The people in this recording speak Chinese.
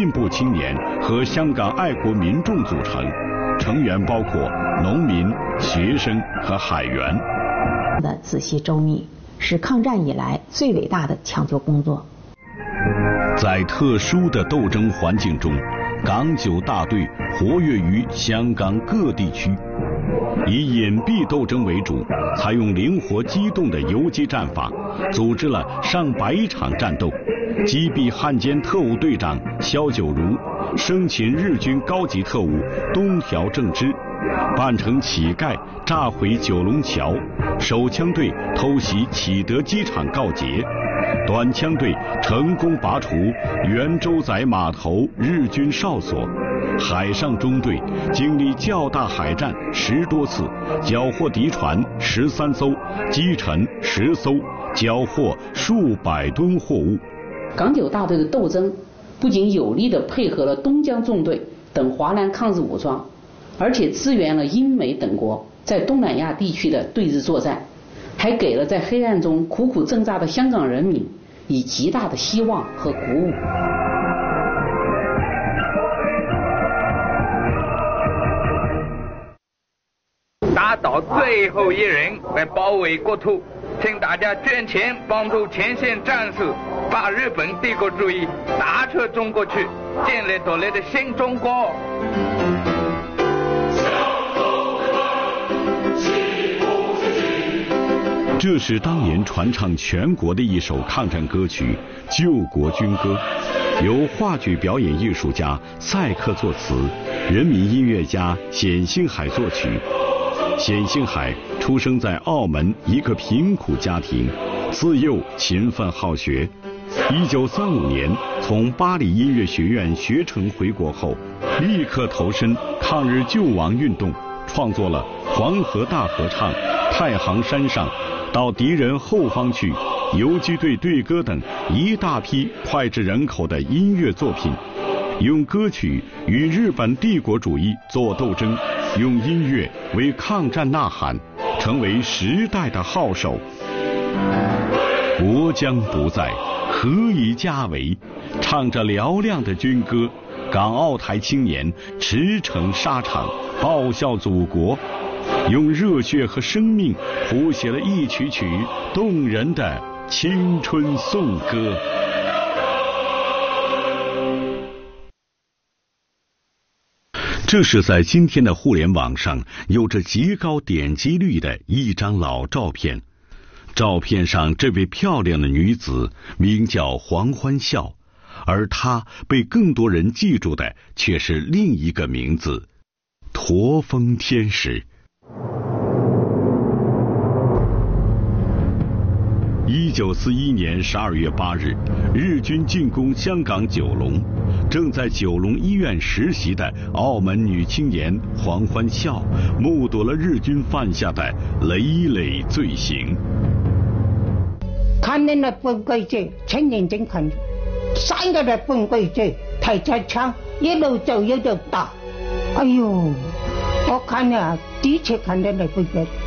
进步青年和香港爱国民众组成，成员包括农民、学生和海员。 的仔细周密，是抗战以来最伟大的抢救工作。 在特殊的斗争环境中，港九大队活跃于香港各地区，以隐蔽斗争为主，采用灵活机动的游击战法，组织了上百场战斗，击毙汉奸特务队长萧九如，生擒日军高级特务东条正之，扮成乞丐炸毁九龙桥，手枪队偷袭启德机场告捷，短枪队成功拔除圆洲仔码头日军哨所，海上中队经历较大海战10多次，缴获敌船13艘，击沉10艘，缴获数百吨货物。 港九大队的斗争不仅有力地配合了东江纵队等华南抗日武装，而且支援了英美等国在东南亚地区的对日作战，还给了在黑暗中苦苦挣扎的香港人民以极大的希望和鼓舞。 打倒最后一人来保卫国土，请大家捐钱帮助前线战士把日本帝国主义打出中国去，建立独立的新中国。 这是当年传唱全国的一首抗战歌曲《救国军歌》，由话剧表演艺术家赛克作词，人民音乐家冼星海作曲。冼星海出生在澳门一个贫苦家庭，自幼勤奋好学。1935年从巴黎音乐学院学成回国后，立刻投身抗日救亡运动，创作了《黄河大合唱》《太行山上》《到敌人后方去》《游击队队歌》等一大批脍炙人口的音乐作品，用歌曲与日本帝国主义作斗争，用音乐为抗战呐喊，成为时代的号手。国将不在，何以家为？唱着嘹亮的军歌，港澳台青年驰骋沙场，报效祖国，用热血和生命谱写了一曲曲动人的青春颂歌。这是在今天的互联网上有着极高点击率的一张老照片。照片上这位漂亮的女子名叫黄欢笑，而她被更多人记住的却是另一个名字——驼峰天使。1941年12月8日，日军进攻香港九龙，正在九龙医院实习的澳门女青年黄欢笑目睹了日军犯下的累累罪行。 看见日本鬼子，亲眼睛看3个日本鬼子提着枪一路走一路打，哎呦，我看啊，第一次看到日本鬼子